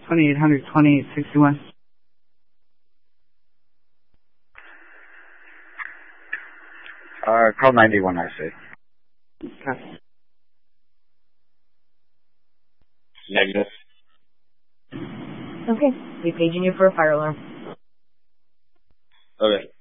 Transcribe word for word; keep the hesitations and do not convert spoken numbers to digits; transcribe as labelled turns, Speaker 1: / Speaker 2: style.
Speaker 1: twenty-eight hundred, twenty-eight sixty-one.
Speaker 2: Uh, call ninety-one, I say.
Speaker 1: Okay.
Speaker 2: Negative.
Speaker 3: Okay, we paging you for a fire alarm.
Speaker 2: Okay.